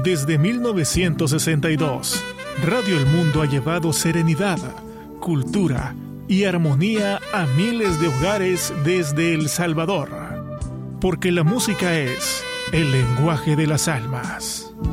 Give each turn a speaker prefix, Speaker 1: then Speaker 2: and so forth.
Speaker 1: Desde 1962, Radio El Mundo ha llevado serenidad, cultura y armonía a miles de hogares desde El Salvador. Porque la música es el lenguaje de las almas.